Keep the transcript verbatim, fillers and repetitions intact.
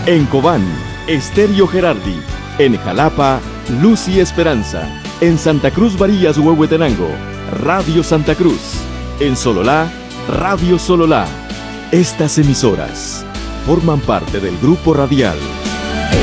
En Cobán, Estéreo Gerardi. En Jalapa, Luz y Esperanza. En Santa Cruz Barías, Huehuetenango, Radio Santa Cruz. En Sololá, Radio Sololá. Estas emisoras forman parte del Grupo Radial